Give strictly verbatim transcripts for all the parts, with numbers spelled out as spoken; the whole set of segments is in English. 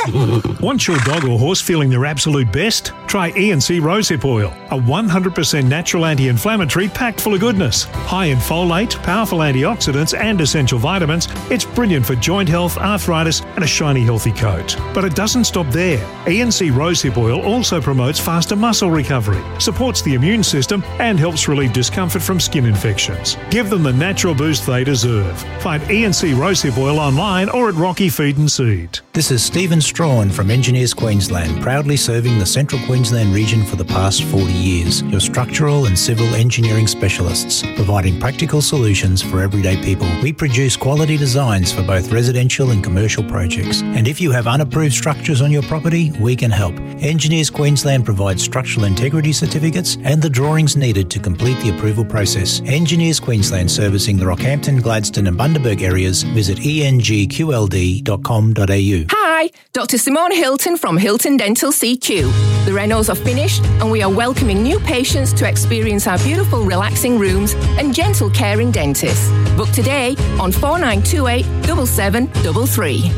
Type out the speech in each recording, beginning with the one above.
Want your dog or horse feeling their absolute best? Try E and C Rosehip Oil, a one hundred percent natural anti-inflammatory packed full of goodness. High in folate, powerful antioxidants and essential vitamins, it's brilliant for joint health, arthritis and a shiny healthy coat. But it doesn't stop there. E and C Rosehip Oil also promotes faster muscle recovery, supports the immune system and helps relieve discomfort from skin infections. Give them the natural boost they deserve. Find E and C Rosehip Oil online or at Rocky Feed and Seed. This is Stephen Strawn from Engineers Queensland, proudly serving the Central Queensland region for the past forty years. Your structural and civil engineering specialists, providing practical solutions for everyday people. We produce quality designs for both residential and commercial projects. And if you have unapproved structures on your property, we can help. Engineers Queensland provides structural integrity certificates and the drawings needed to complete the approval process. Engineers Queensland, servicing the Rockhampton, Gladstone and Bundaberg areas. Visit e n g q l d dot com dot a u. Hi, Doctor Simone Hilton from Hilton Dental C Q. The renos are finished and we are welcoming new patients to experience our beautiful relaxing rooms and gentle caring dentists. Book today on four nine two eight, seven seven three three.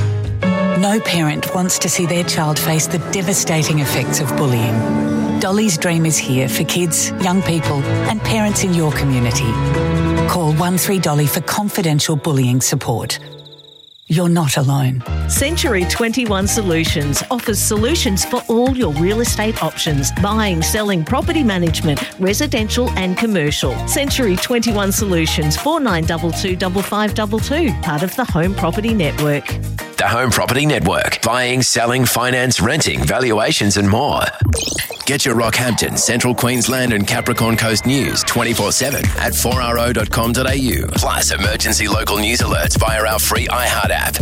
No parent wants to see their child face the devastating effects of bullying. Dolly's Dream is here for kids, young people and parents in your community. Call one three Dolly for confidential bullying support. You're not alone. Century twenty-one Solutions offers solutions for all your real estate options: buying, selling, property management, residential and commercial. Century twenty-one Solutions, four nine two two, five five two two, part of the Home Property Network. The Home Property Network. Buying, selling, finance, renting, valuations and more. Get your Rockhampton, Central Queensland and Capricorn Coast news twenty-four seven at four r o dot com dot a u. Plus emergency local news alerts via our free iHeart app.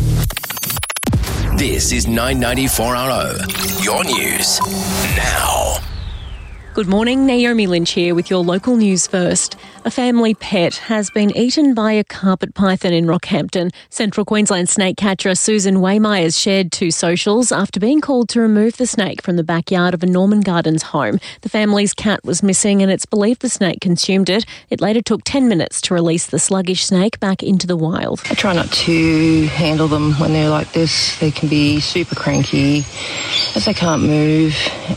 This is nine ninety four R O. Your news now. Good morning, Naomi Lynch here with your local news first. A family pet has been eaten by a carpet python in Rockhampton. Central Queensland snake catcher Susan Waymyers shared two socials after being called to remove the snake from the backyard of a Norman Gardens home. The family's cat was missing and it's believed the snake consumed it. It later took ten minutes to release the sluggish snake back into the wild. I try not to handle them when they're like this. They can be super cranky as they can't move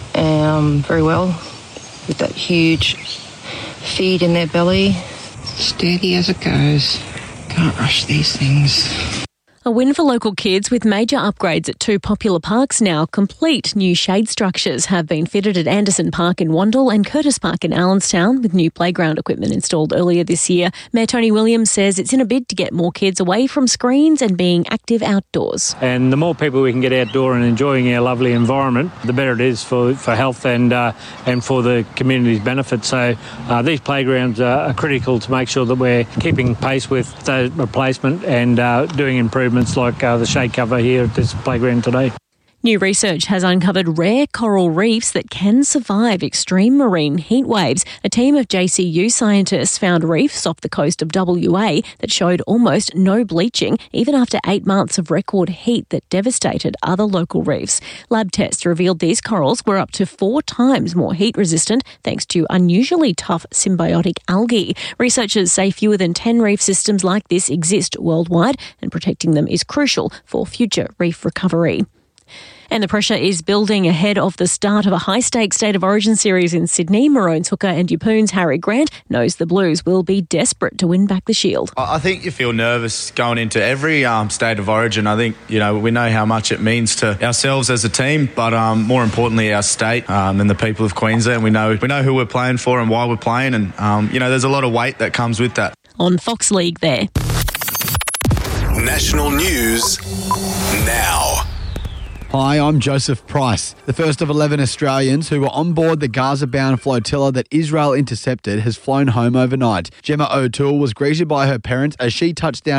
um, very well. With that huge feed in their belly. Steady as it goes. Can't rush these things. A win for local kids with major upgrades at two popular parks now complete. New shade structures have been fitted at Anderson Park in Wandle and Curtis Park in Allenstown, with new playground equipment installed earlier this year. Mayor Tony Williams says it's in a bid to get more kids away from screens and being active outdoors. And the more people we can get outdoor and enjoying our lovely environment, the better it is for, for health and uh, and for the community's benefit. So uh, these playgrounds are, are critical to make sure that we're keeping pace with the replacement and uh, doing improvements like uh, the shade cover here at this playground today. New research has uncovered rare coral reefs that can survive extreme marine heat waves. A team of J C U scientists found reefs off the coast of W A that showed almost no bleaching, even after eight months of record heat that devastated other local reefs. Lab tests revealed these corals were up to four times more heat resistant thanks to unusually tough symbiotic algae. Researchers say fewer than ten reef systems like this exist worldwide, and protecting them is crucial for future reef recovery. And the pressure is building ahead of the start of a high-stakes State of Origin series in Sydney. Maroons hooker and Yeppoon's Harry Grant knows the Blues will be desperate to win back the Shield. I think you feel nervous going into every um, State of Origin. I think, you know, we know how much it means to ourselves as a team, but um, more importantly, our state um, and the people of Queensland. We know we know who we're playing for and why we're playing, and, um, you know, there's a lot of weight that comes with that. On Fox League there. National news now. Hi, I'm Joseph Price. The first of eleven Australians who were on board the Gaza-bound flotilla that Israel intercepted has flown home overnight. Gemma O'Toole was greeted by her parents as she touched down